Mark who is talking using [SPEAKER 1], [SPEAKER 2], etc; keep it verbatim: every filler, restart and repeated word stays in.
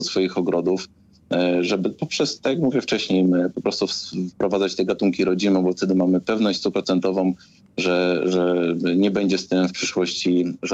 [SPEAKER 1] swoich ogrodów, żeby poprzez, tak jak mówię wcześniej, po prostu wprowadzać te gatunki rodzime, bo wtedy mamy pewność stuprocentową, że, że nie będzie z tym w przyszłości